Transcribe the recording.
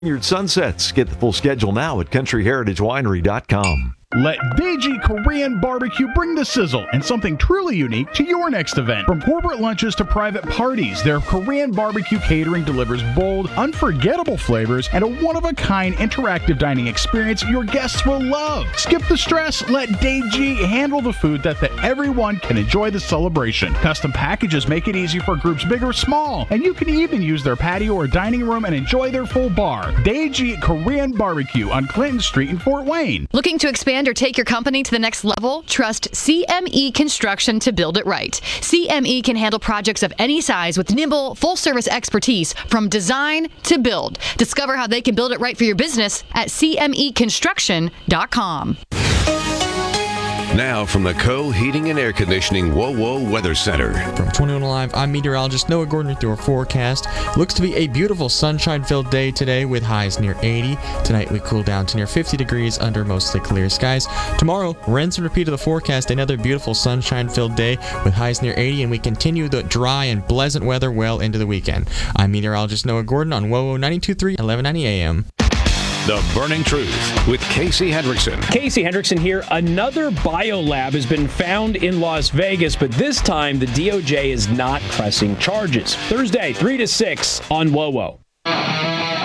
Vineyard Sunsets. Get the full schedule now at countryheritagewinery.com. Let Deji Korean Barbecue bring the sizzle and something truly unique to your next event. From corporate lunches to private parties, their Korean barbecue catering delivers bold, unforgettable flavors and a one-of-a-kind interactive dining experience your guests will love. Skip the stress. Let Deji handle the food that everyone can enjoy the celebration. Custom packages make it easy for groups big or small, and you can even use their patio or dining room and enjoy their full bar. Deji Korean Barbecue on Clinton Street in Fort Wayne. Looking to expand or take your company to the next level? Trust CME Construction to build it right. CME can handle projects of any size with nimble, full-service expertise from design to build. Discover how they can build it right for your business at CMEconstruction.com. Now from the Heating and Air Conditioning WoWo Weather Center. From 21 Alive, I'm meteorologist Noah Gordon with your forecast. Looks to be a beautiful sunshine-filled day today with highs near 80. Tonight we cool down to near 50 degrees under mostly clear skies. Tomorrow, rinse and repeat of the forecast, another beautiful sunshine-filled day with highs near 80, and we continue the dry and pleasant weather well into the weekend. I'm meteorologist Noah Gordon on WoWo 92.3, 1190 AM. The Burning Truth with Casey Hendrickson. Casey Hendrickson here. Another biolab has been found in Las Vegas, but this time the DOJ is not pressing charges. Thursday, 3 to 6 on WoWo.